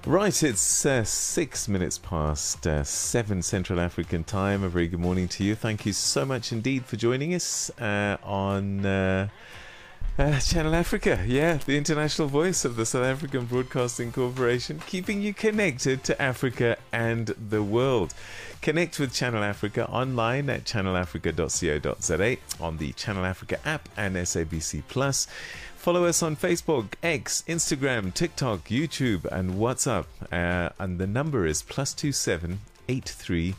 Right, it's 6 minutes past 7 Central African time. A very good morning to you. Thank you so much indeed for joining us on Channel Africa. Yeah, the international voice of the South African Broadcasting Corporation, keeping you connected to Africa and the world. Connect with Channel Africa online at channelafrica.co.za, on the Channel Africa app and SABC Plus. Follow us on Facebook, X, Instagram, TikTok, YouTube, and WhatsApp. And the number is +27 83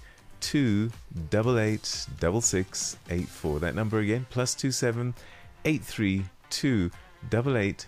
288 6684. That number again, +27 83 288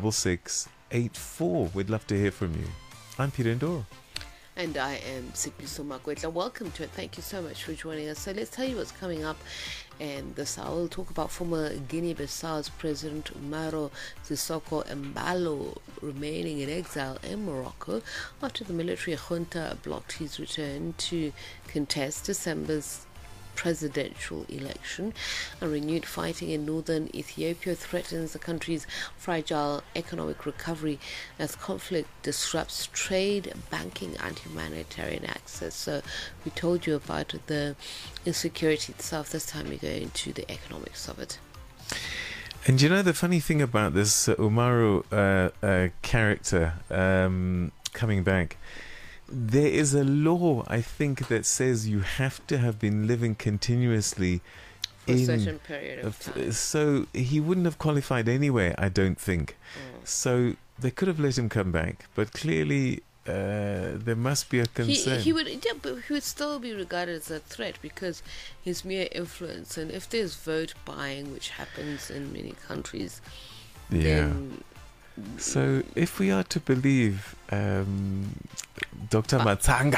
6684. We'd love to hear from you. I'm Peter Ndoro. And I am Sipiso Makwetla. Welcome to it. Thank you so much for joining us. So let's tell you what's coming up. And this hour we'll talk about former Guinea-Bissau's President Umaro Sissoco Embalo remaining in exile in Morocco after the military junta blocked his return to contest December's presidential election. A renewed fighting in northern Ethiopia threatens the country's fragile economic recovery as conflict disrupts trade, banking and humanitarian access. So we told you about the insecurity itself. This time we go into the economics of it. And you know the funny thing about this Umaro character coming back, there is a law, I think, that says you have to have been living continuously for a certain period of time. So he wouldn't have qualified anyway, I don't think. So they could have let him come back, but clearly there must be a concern. He would still be regarded as a threat because his mere influence, and if there's vote buying, which happens in many countries, then. So if we are to believe Dr. Matsanga,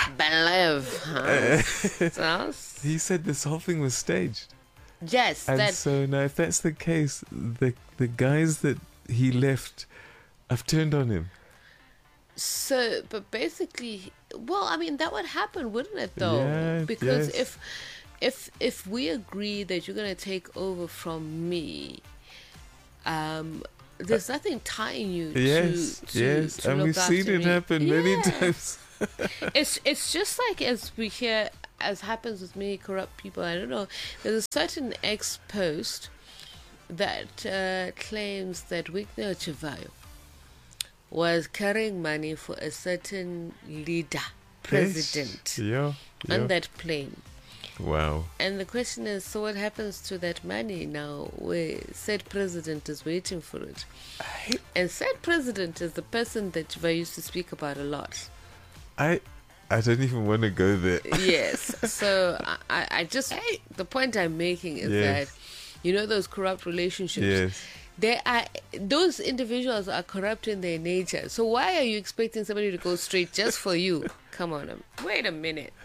he said this whole thing was staged. Yes. And so now if that's the case, the guys that he left have turned on him. So, but basically, well, I mean, that would happen, wouldn't it, though? Yeah, because yes. if we agree that you're going to take over from me, there's nothing tying you to and we've seen it happen many times. It's just like as we hear, as happens with many corrupt people. I don't know. There's a certain ex-post that claims that Wigner Chivayo was carrying money for a certain leader, president, on that plane. Wow. And the question is, so what happens to that money now where said president is waiting for it? And said president is the person that Chiva used to speak about a lot. I don't even want to go there. Yes. So I just, the point I'm making is that, you know, those corrupt relationships, those individuals are corrupt in their nature. So why are you expecting somebody to go straight just for you? Come on. Wait a minute.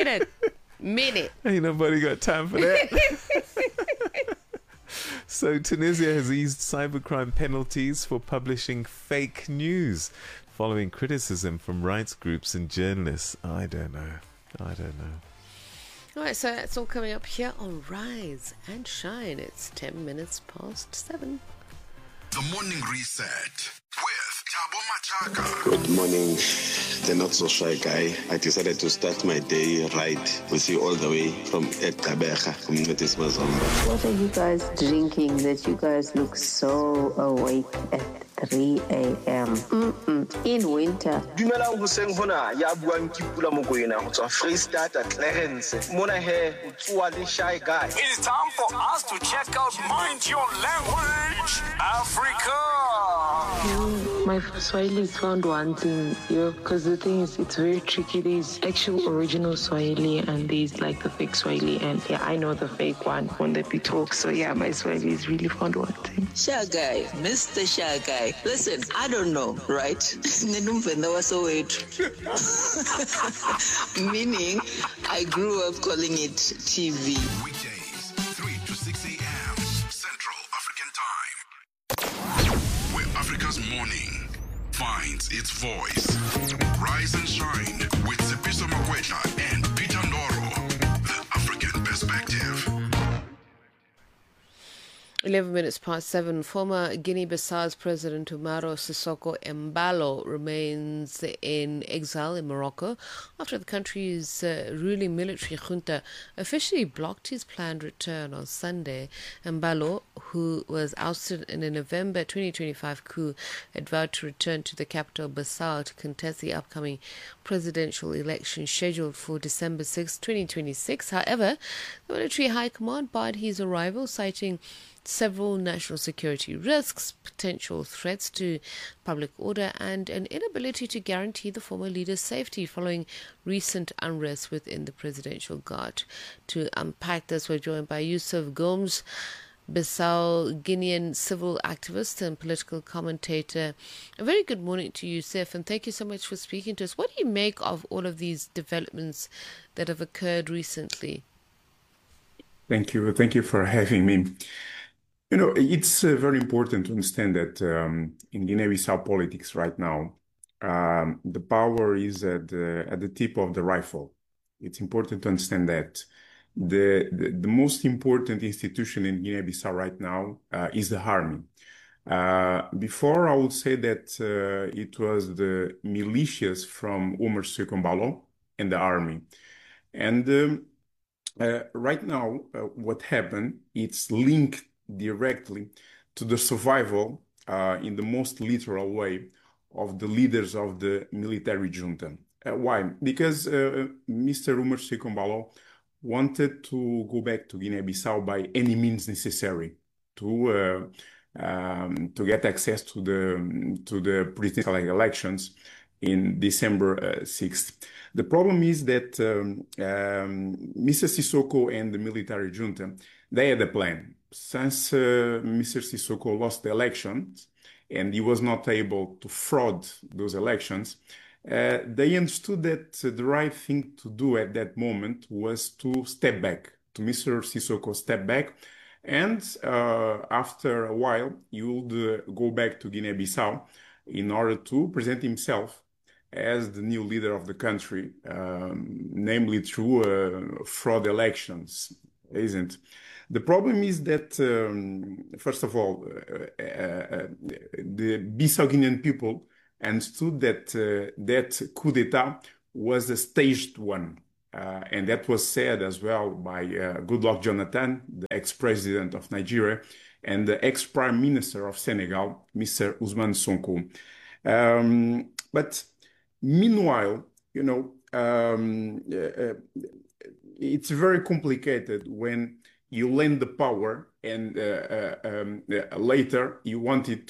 Ain't nobody got time for that. So Tunisia has eased cybercrime penalties for publishing fake news following criticism from rights groups and journalists. I don't know. All right, so that's all coming up here on Rise and Shine. It's 10 minutes past 7. The Morning Reset with Thabo Machaka. Good morning, the not so shy guy. I decided to start my day right with you all the way from Ekabeja, Community Mazomba. What are you guys drinking that you guys look so awake at 3 a.m. In winter? Dumelang hoseng hona ya buang ke Pula Mokoena go tswa Freestata Clarence. Mona he o tswa le shy guy. It is time for us to check out Mind Your Language Africa. My Swahili is found wanting, because the thing is, it's very tricky. There's actual original Swahili and there's like the fake Swahili, and I know the fake one when they be talk. So my Swahili is really found wanting. Shy guy, Mr. Shy guy. Listen, I don't know, right? Meaning, I grew up calling it TV. Weekdays, 3 to 6 a.m. Central African Time. Where Africa's morning finds its voice. Rise and shine with Sipiso Makwetla and Peter Ndoro. The African perspective. 11 minutes past 7. Former Guinea-Bissau's President Umaro Sissoko Embalo remains in exile in Morocco after the country's ruling military junta officially blocked his planned return on Sunday. Embalo, who was ousted in a November 2025 coup, had vowed to return to the capital Bissau to contest the upcoming presidential election scheduled for December 6, 2026. However, the military high command barred his arrival, citing several national security risks, potential threats to public order, and an inability to guarantee the former leader's safety following recent unrest within the presidential guard. To unpack this, we're joined by Yusuf Gomes, Bissau Guinean civil activist and political commentator. A very good morning to you, Yusuf, and thank you so much for speaking to us. What do you make of all of these developments that have occurred recently? Thank you. Thank you for having me. You know, it's very important to understand that in Guinea-Bissau politics right now, the power is at the tip of the rifle. It's important to understand that the most important institution in Guinea-Bissau right now is the army. Before, I would say that it was the militias from Umaro Sissoko Embalo and the army. And right now, what happened, it's linked directly to the survival, in the most literal way, of the leaders of the military junta. Why? Because Mr. Umaro Sissoko Embalo wanted to go back to Guinea-Bissau by any means necessary to get access to the presidential elections in December 6th. The problem is that Mr. Sissoko and the military junta, they had a plan. Since Mr. Sissoko lost the elections and he was not able to fraud those elections, they understood that the right thing to do at that moment was to step back, to Mr. Sissoko step back, and after a while, he would go back to Guinea-Bissau in order to present himself as the new leader of the country, namely through fraud elections, isn't? The problem is that, first of all, the Bissau Guinean people understood that that coup d'etat was a staged one. And that was said as well by Goodluck Jonathan, the ex-president of Nigeria, and the ex-prime minister of Senegal, Mr. Ousmane Sonko. But meanwhile, you know, it's very complicated when you lend the power and later you want it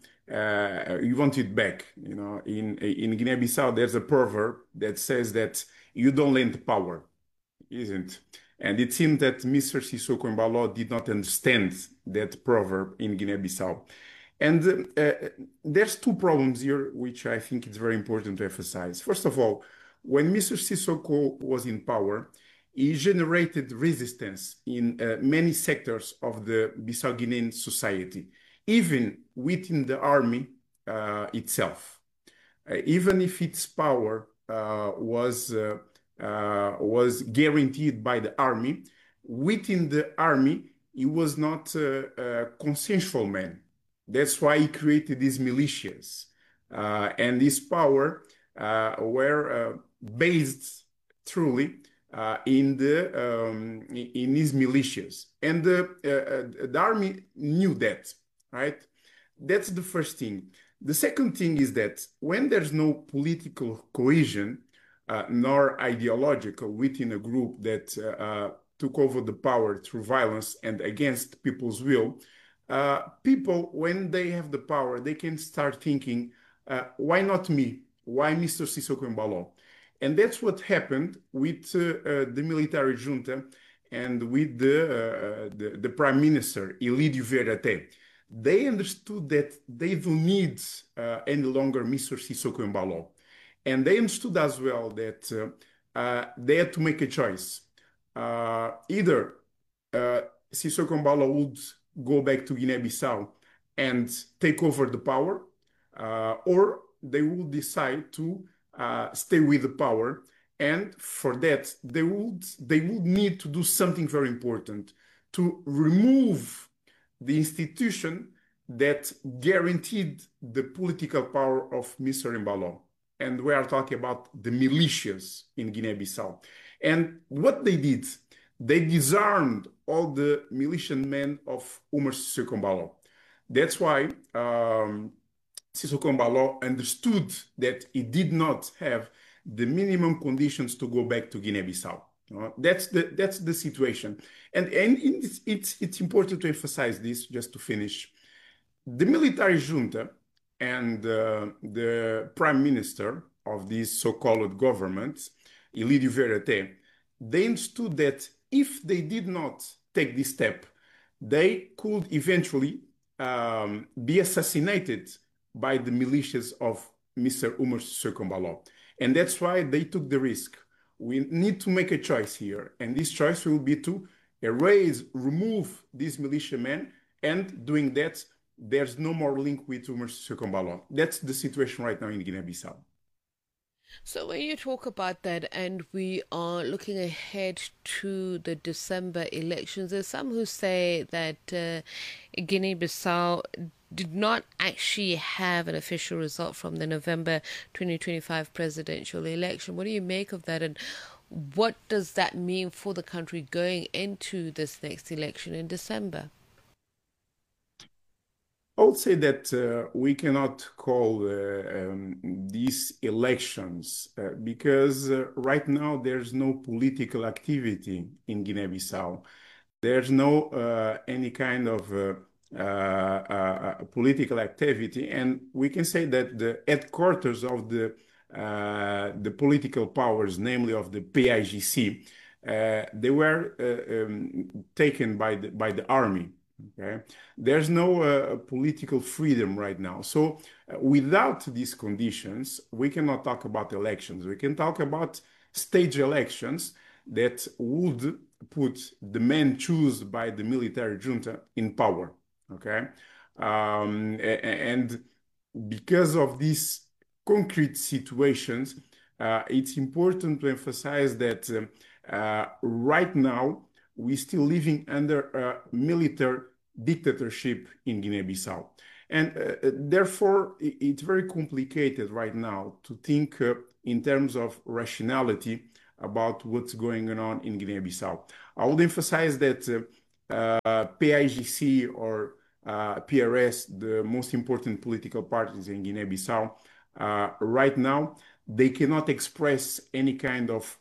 back. You know, in Guinea-Bissau, there's a proverb that says that you don't lend power, isn't? And it seemed that Mr. Sissoko Embalo did not understand that proverb in Guinea-Bissau. And there's two problems here, which I think it's very important to emphasize. First of all, when Mr. Sissoko was in power, he generated resistance in many sectors of the Bissau Guinean society, even within the army itself. Even if its power was guaranteed by the army, within the army, he was not a consensual man. That's why he created these militias. And his power were based truly in his militias. And the army knew that, right? That's the first thing. The second thing is that when there's no political cohesion, nor ideological within a group that took over the power through violence and against people's will, people, when they have the power, they can start thinking, why not me? Why Mr. Sissoko Embalo? And that's what happened with the military junta and with the prime minister, Elidio Verate. They understood that they don't need any longer Mr. Sissoko Embalo. And they understood as well that they had to make a choice. Either Sissoko Embalo would go back to Guinea-Bissau and take over the power, or they would decide to stay with the power. And for that, they would need to do something very important to remove the institution that guaranteed the political power of Mr. Embalo. And we are talking about the militias in Guinea-Bissau. And what they did, they disarmed all the militiamen of Umar Sissoco Embalo. That's why Sissoco Embalo understood that he did not have the minimum conditions to go back to Guinea-Bissau. That's the situation. And it's important to emphasize this, just to finish. The military junta and the prime minister of this so-called government, Elidio Verete, they understood that if they did not take this step, they could eventually be assassinated by the militias of Mr. Umar Sissoco Embalo. And that's why they took the risk. We need to make a choice here. And this choice will be to remove these militiamen, and doing that, there's no more link with Umar Sissoco Embalo. That's the situation right now in Guinea-Bissau. So when you talk about that, and we are looking ahead to the December elections, there's some who say that Guinea-Bissau did not actually have an official result from the November 2025 presidential election. What do you make of that, and what does that mean for the country going into this next election in December? I would say that we cannot call these elections because right now there's no political activity in Guinea-Bissau. There's no any kind of political activity, and we can say that the headquarters of the political powers, namely of the PAIGC, they were taken by the army. Okay, there's no political freedom right now. So without these conditions, we cannot talk about elections. We can talk about stage elections that would put the men chosen by the military junta in power. Okay, and because of these concrete situations, it's important to emphasize that right now we're still living under a military dictatorship in Guinea-Bissau. And therefore, it's very complicated right now to think in terms of rationality about what's going on in Guinea-Bissau. I would emphasize that PAIGC or PRS, the most important political parties in Guinea-Bissau, right now, they cannot express any kind of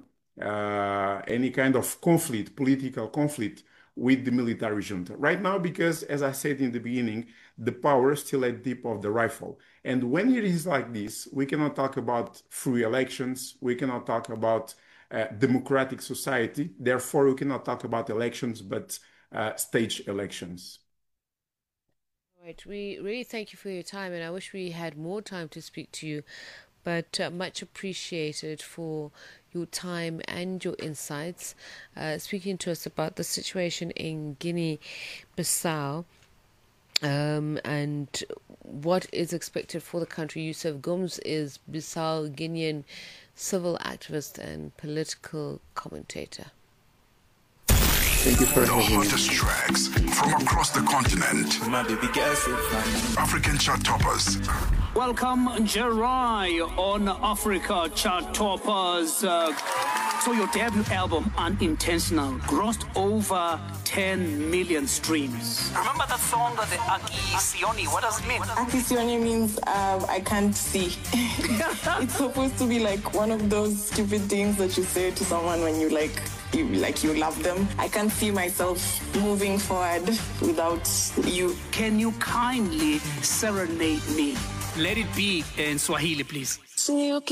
conflict, political conflict with the military junta. Right now, because as I said in the beginning, the power is still at the tip of the rifle. And when it is like this, we cannot talk about free elections, we cannot talk about democratic society, therefore we cannot talk about elections, but stage elections. Right, we really thank you for your time, and I wish we had more time to speak to you, but much appreciated for your time and your insights, speaking to us about the situation in Guinea-Bissau and what is expected for the country. Yusuf Gomes is Bissau Guinean civil activist and political commentator. Thank you for the hottest tracks from across the continent. African chart toppers. Welcome, Jerai, on Africa Chart Toppers. So your debut album, Unintentional, grossed over 10 million streams. Remember that song, the Akisioni? What does it mean? Akisioni means I can't see. It's supposed to be like one of those stupid things that you say to someone when you love them. I can't see myself moving forward without you. Can you kindly serenade me? Let it be in Swahili, please.